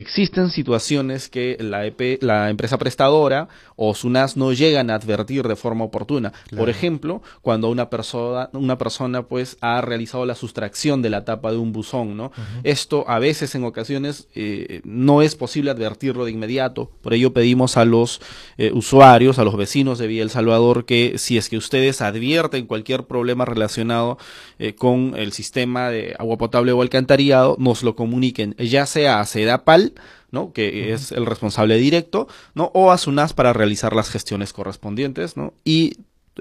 existen situaciones que la empresa prestadora o SUNAS no llegan a advertir de forma oportuna. Claro. Por ejemplo, cuando una persona pues ha realizado la sustracción de la tapa de un buzón, ¿no? Esto a veces en ocasiones no es posible advertirlo de inmediato. Por ello pedimos a los usuarios, a los vecinos de Villa El Salvador, que si es que ustedes advierten cualquier problema relacionado con el sistema de agua potable o alcantarillado, nos lo comuniquen, ya sea a SEDAPAL, ¿no? Que es el responsable directo, ¿no? O a SUNAS para realizar las gestiones correspondientes, ¿no? Y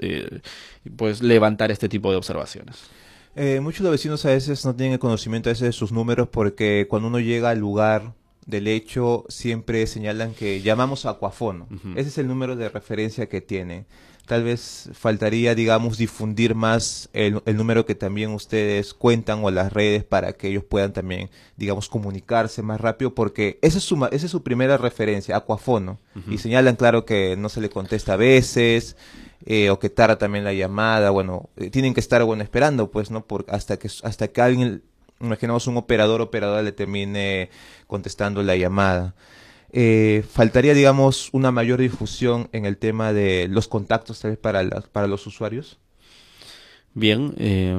pues levantar este tipo de observaciones. Muchos de los vecinos a veces no tienen el conocimiento a veces de sus números porque cuando uno llega al lugar del hecho siempre señalan que llamamos a Aquafono. Ese es el número de referencia que tienen. Tal vez faltaría, digamos, difundir más el número que también ustedes cuentan o las redes para que ellos puedan también, digamos, comunicarse más rápido porque esa es su primera referencia, Aquafono. Y señalan, claro, que no se le contesta a veces o que tarda también la llamada. Bueno, tienen que estar, bueno, esperando, pues, ¿no? Hasta que alguien, imaginamos un operadora le termine contestando la llamada. Faltaría, digamos, una mayor difusión en el tema de los contactos tal vez para los usuarios. Bien,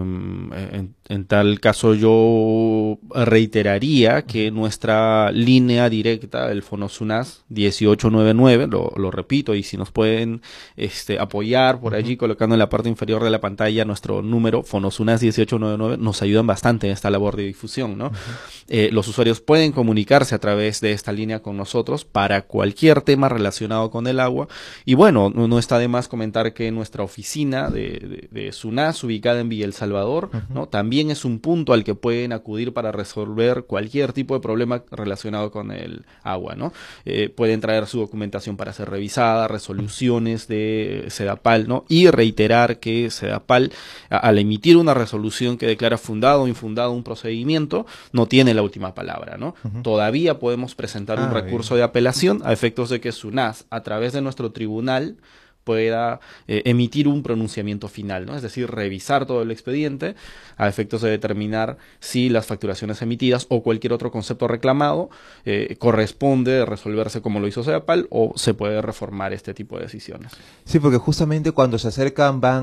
en tal caso yo reiteraría que nuestra línea directa, el Fonosunas 1899, lo repito, y si nos pueden apoyar por allí colocando en la parte inferior de la pantalla nuestro número, Fonosunas 1899, nos ayudan bastante en esta labor de difusión, ¿no? Los usuarios pueden comunicarse a través de esta línea con nosotros para cualquier tema relacionado con el agua. Y bueno, no está de más comentar que nuestra oficina de SUNAS, ubicada en Villa El Salvador, ¿no? También es un punto al que pueden acudir para resolver cualquier tipo de problema relacionado con el agua, ¿no? Pueden traer su documentación para ser revisada, resoluciones de SEDAPAL, ¿no? Y reiterar que SEDAPAL, al emitir una resolución que declara fundado o infundado un procedimiento, no tiene la última palabra, ¿no? Todavía podemos presentar un recurso de apelación a efectos de que SUNAS, a través de nuestro tribunal, pueda emitir un pronunciamiento final, ¿no? Es decir, revisar todo el expediente a efectos de determinar si las facturaciones emitidas o cualquier otro concepto reclamado corresponde resolverse como lo hizo SEDAPAL o se puede reformar este tipo de decisiones. Sí, porque justamente cuando se acercan van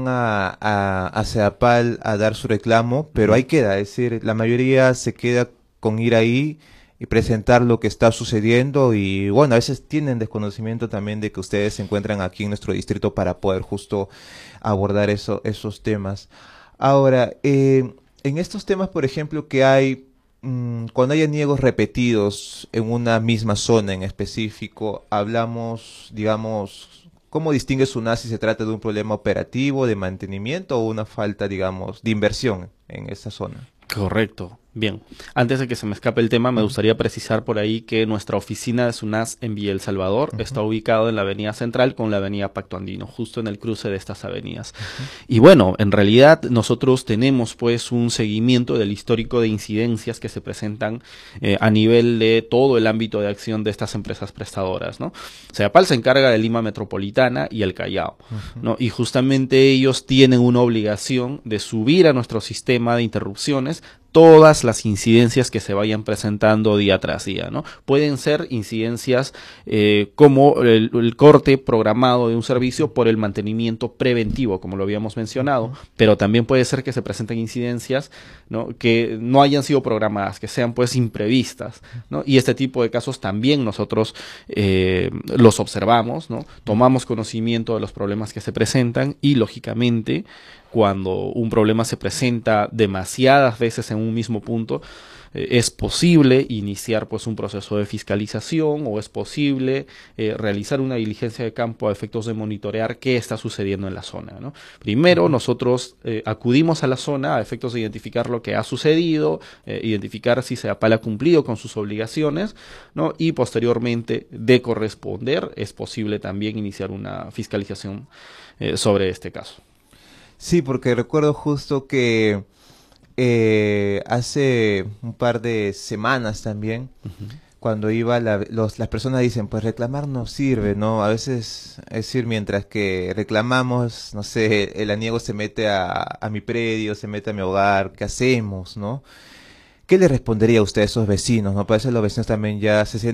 a SEDAPAL a dar su reclamo, pero ahí queda, es decir, la mayoría se queda con ir ahí y presentar lo que está sucediendo y bueno, a veces tienen desconocimiento también de que ustedes se encuentran aquí en nuestro distrito para poder justo abordar esos temas. Ahora, en estos temas, por ejemplo, que hay, cuando hay aniegos repetidos en una misma zona en específico, hablamos, digamos, ¿cómo distingue SUNAS si se trata de un problema operativo, de mantenimiento o una falta, digamos, de inversión en esa zona? Correcto. Bien, antes de que se me escape el tema, me gustaría precisar por ahí que nuestra oficina de SUNAS en Villa El Salvador está ubicado en la avenida Central con la avenida Pacto Andino, justo en el cruce de estas avenidas. Y bueno, en realidad nosotros tenemos pues un seguimiento del histórico de incidencias que se presentan a nivel de todo el ámbito de acción de estas empresas prestadoras, ¿no? SEDAPAL se encarga de Lima Metropolitana y el Callao, ¿no? Y justamente ellos tienen una obligación de subir a nuestro sistema de interrupciones todas las incidencias que se vayan presentando día tras día, ¿no? Pueden ser incidencias como el corte programado de un servicio por el mantenimiento preventivo, como lo habíamos mencionado, pero también puede ser que se presenten incidencias, ¿no? Que no hayan sido programadas, que sean pues imprevistas, ¿no? Y este tipo de casos también nosotros los observamos, ¿no? Tomamos conocimiento de los problemas que se presentan y lógicamente cuando un problema se presenta demasiadas veces en un mismo punto, es posible iniciar pues un proceso de fiscalización o es posible realizar una diligencia de campo a efectos de monitorear qué está sucediendo en la zona, ¿no? Primero nosotros acudimos a la zona a efectos de identificar lo que ha sucedido, identificar si SEDAPAL ha cumplido con sus obligaciones, ¿no? Y posteriormente de corresponder es posible también iniciar una fiscalización sobre este caso. Sí, porque recuerdo justo que hace un par de semanas también, cuando iba, las personas dicen, pues reclamar no sirve, ¿no? A veces, es decir, mientras que reclamamos, no sé, el aniego se mete a mi predio, se mete a mi hogar, ¿qué hacemos, no? ¿Qué le respondería a usted a esos vecinos, no? Parece que los vecinos también ya se sienten